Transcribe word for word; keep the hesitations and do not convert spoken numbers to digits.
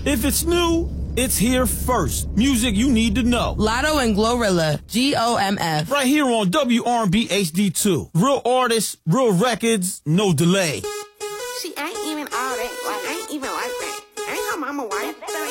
If it's new, it's here first. Music you need to know. Lotto and Glorilla, G O M F. Right here on W R and B H D two. Real artists, real records, no delay. She ain't even all that. Like, I ain't even like that. Ain't her mama white.